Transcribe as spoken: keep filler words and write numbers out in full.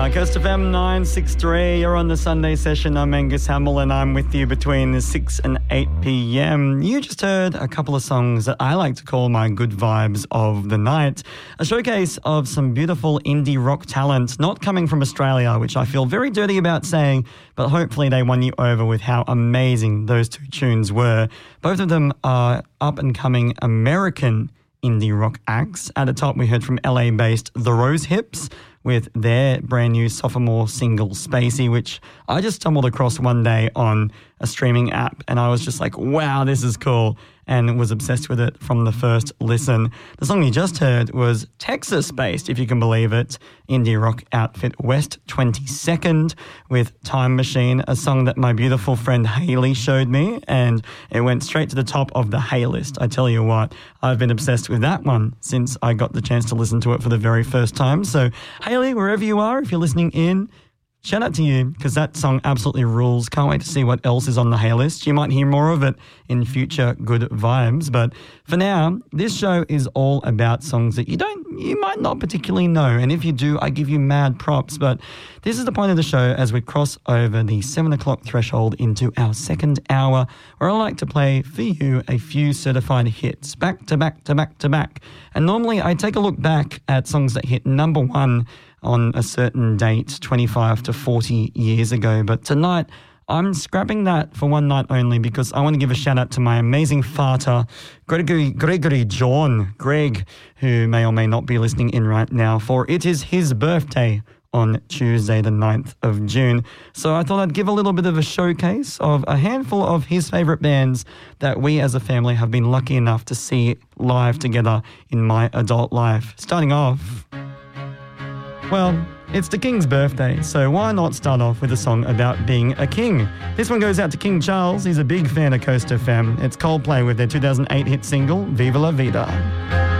Coast F M nine six three, you're on the Sunday session. I'm Angus Hamill and I'm with you between six and eight p.m. You just heard a couple of songs that I like to call my good vibes of the night. A showcase of some beautiful indie rock talent, not coming from Australia, which I feel very dirty about saying, but hopefully they won you over with how amazing those two tunes were. Both of them are up-and-coming American indie rock acts. At the top, we heard from L A-based The Rose Hips with their brand new sophomore single, Spacey, which I just stumbled across one day on a streaming app and I was just like, wow, this is cool, and was obsessed with it from the first listen. The song you just heard was Texas-based, if you can believe it, indie rock outfit West twenty-second with Time Machine, a song that my beautiful friend Hayley showed me, and it went straight to the top of the Hey list. I tell you what, I've been obsessed with that one since I got the chance to listen to it for the very first time. So Hayley, wherever you are, if you're listening in, shout out to you, because that song absolutely rules. Can't wait to see what else is on the Hey list. You might hear more of it in future good vibes. But for now, this show is all about songs that you don't, you might not particularly know. And if you do, I give you mad props. But this is the point of the show as we cross over the seven o'clock threshold into our second hour, where I like to play for you a few certified hits back to back to back to back. And normally I take a look back at songs that hit number one on a certain date, twenty-five to forty years ago. But tonight, I'm scrapping that for one night only because I want to give a shout out to my amazing farter, Gregory, Gregory John, Greg, who may or may not be listening in right now, for it is his birthday on Tuesday, the ninth of June. So I thought I'd give a little bit of a showcase of a handful of his favourite bands that we as a family have been lucky enough to see live together in my adult life. Starting off, well, it's the King's birthday, so why not start off with a song about being a king? This one goes out to King Charles. He's a big fan of Coast F M. It's Coldplay with their two thousand eight hit single, Viva La Vida.